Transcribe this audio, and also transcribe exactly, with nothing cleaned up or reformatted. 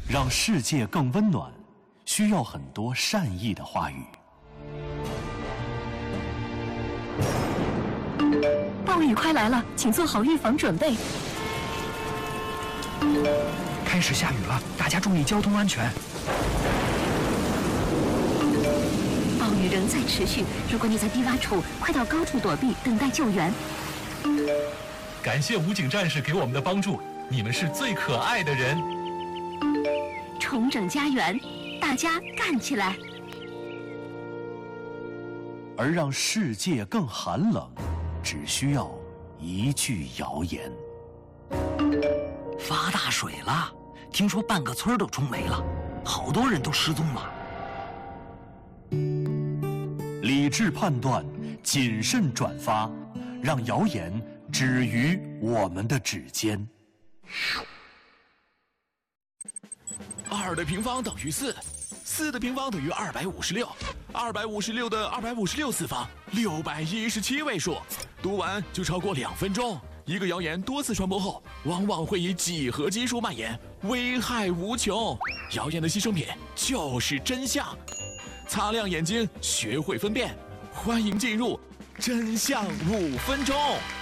让世界更温暖，需要很多善意的话语。 暴雨快来了，请做好预防准备。 开始下雨了，大家注意交通安全。 暴雨仍在持续，如果你在低洼处，快到高处躲避，等待救援。 感谢武警战士给我们的帮助，你们是最可爱的人。 重整家园，大家干起来！ 而让世界更寒冷，只需要一句谣言。 发大水了，听说半个村都冲没了，好多人都失踪了。 理智判断，谨慎转发，让谣言止于我们的指尖。 二的平方等于四，四的平方等于二百五十六，二百五十六的二百五十六次方，六百一十七位数。读完就超过两分钟。一个谣言多次传播后，往往会以几何基数蔓延，危害无穷。谣言的牺牲品就是真相。擦亮眼睛，学会分辨。欢迎进入真相五分钟。